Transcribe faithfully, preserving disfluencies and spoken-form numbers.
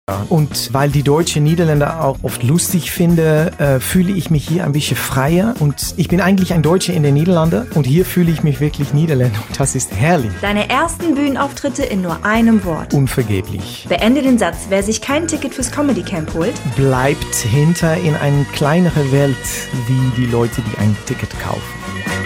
Und weil die deutschen Niederländer auch oft lustig finde, äh, fühle ich mich hier ein bisschen freier. Und ich bin eigentlich ein Deutscher in den Niederlanden und hier fühle ich mich wirklich Niederländer. Und das ist herrlich. Deine ersten Bühnenauftritte in nur einem Wort. Unvergeblich. Beende den Satz. Wer sich kein Ticket fürs Comedy Camp holt, bleibt hinter in eine kleinere Welt wie die Leute, die ein Ticket kaufen.